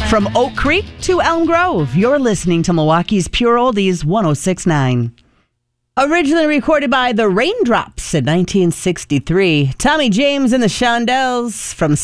From Oak Creek to Elm Grove, you're listening to Milwaukee's Pure Oldies 106.9. Originally recorded by the Raindrops in 1963, Tommy James and the Shondells from